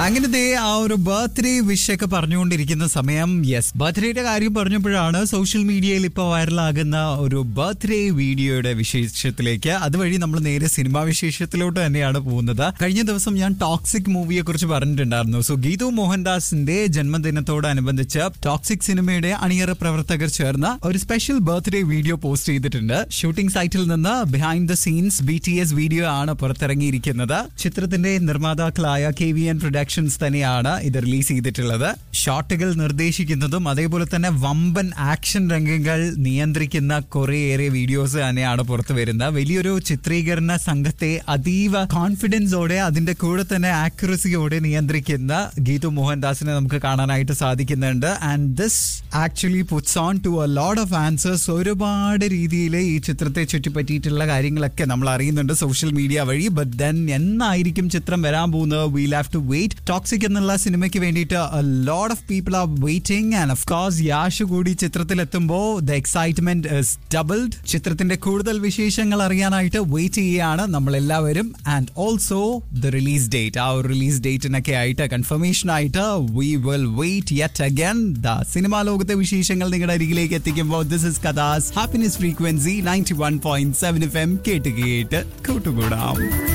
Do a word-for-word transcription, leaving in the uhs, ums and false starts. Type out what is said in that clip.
അങ്ങനെ ദേ ആ ഒരു ബർത്ത്ഡേ വിഷ് ഒക്കെ പറഞ്ഞുകൊണ്ടിരിക്കുന്ന സമയം യെസ് ബർത്ത്ഡേയുടെ കാര്യം പറഞ്ഞപ്പോഴാണ് സോഷ്യൽ മീഡിയയിൽ ഇപ്പോൾ വൈറലാകുന്ന ഒരു ബർത്ത്ഡേ വീഡിയോയുടെ വിശേഷത്തിലേക്ക് അതുവഴി നമ്മൾ നേരെ സിനിമാ വിശേഷത്തിലോട്ട് തന്നെയാണ് പോകുന്നത്. കഴിഞ്ഞ ദിവസം ഞാൻ ടോക്സിക് മൂവിയെ കുറിച്ച് പറഞ്ഞിട്ടുണ്ടായിരുന്നു. സോ ഗീതു മോഹൻദാസിന്റെ ജന്മദിനത്തോടനുബന്ധിച്ച് ടോക്സിക് സിനിമയുടെ അണിയറ പ്രവർത്തകർ ചേർന്ന് ഒരു സ്പെഷ്യൽ ബർത്ത്ഡേ വീഡിയോ പോസ്റ്റ് ചെയ്തിട്ടുണ്ട്. ഷൂട്ടിംഗ് സൈറ്റിൽ നിന്ന് behind the scenes B T S video ആണ് പുറത്തിറങ്ങിയിരിക്കുന്നത്. ചിത്രത്തിന്റെ നിർമ്മാതാക്കളായ കെ വി എൻ പ്രൊഡക്ഷൻസ് തന്നെയാണ് ഇത് റിലീസ് ചെയ്തിട്ടുള്ളത്. ഷോട്ടുകൾ നിർദ്ദേശിക്കുന്നതും അതേപോലെ തന്നെ വമ്പൻ ആക്ഷൻ രംഗങ്ങൾ നിയന്ത്രിക്കുന്ന കുറേയേറെ വീഡിയോസ് തന്നെയാണ് പുറത്തു വരുന്നത്. വലിയൊരു ചിത്രീകരണ സംഘത്തെ അതീവ കോൺഫിഡൻസോടെ അതിന്റെ കൂടെ തന്നെ ആക്യുറസിയോടെ നിയന്ത്രിക്കുന്ന ഗീതു മോഹൻദാസിനെ നമുക്ക് കാണാനായിട്ട് സാധിക്കുന്നുണ്ട്. And this actually puts on to a lot of answers. ഒരുപാട് രീതിയിൽ ഈ ചിത്രത്തെ ചുറ്റിപ്പറ്റിയിട്ടുള്ള കാര്യങ്ങളൊക്കെ നമ്മൾ അറിയുന്നുണ്ട് സോഷ്യൽ മീഡിയ വഴി. ബട്ട് ദെൻ എന്നായിരിക്കും ചിത്രം വരാൻ പോകുന്നത്? Wheel have to wait. Toxic എന്നുള്ള സിനിമയ്ക്ക് വേണ്ടിയിട്ട് a lot of people are waiting and of course Yash കൂടി ചിത്രത്തിൽ എത്തുമ്പോൾ the excitement is doubled. ചിത്രത്തിന്റെ കൂടുതൽ വിശേഷങ്ങൾ അറിയാനായിട്ട് വെയിറ്റ് ചെയ്യുകയാണ് നമ്മൾ എല്ലാവരും. And also the release date, ആ ഒരു റിലീസ് ഡേറ്റിനൊക്കെ ആയിട്ട് കൺഫർമേഷൻ ആയിട്ട് we will wait yet again. The cinema ലോകത്തെ വിശേഷങ്ങൾ നിങ്ങളുടെ അരികിലേക്ക് എത്തിക്കുമ്പോൾ this is കഥാസ് happiness frequency ninety one point seven F M കേട്ട് കേട്ട് കൂട്ടുകൂടാം.